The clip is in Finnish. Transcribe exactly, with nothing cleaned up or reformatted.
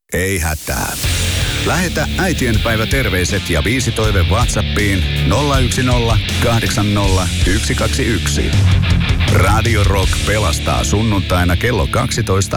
Ei hätää. Lähetä äitienpäiväterveiset ja biisi toive WhatsAppiin nolla yksi nolla kahdeksan nolla yksi kaksi yksi. Radio Rock pelastaa sunnuntaina kello kaksitoista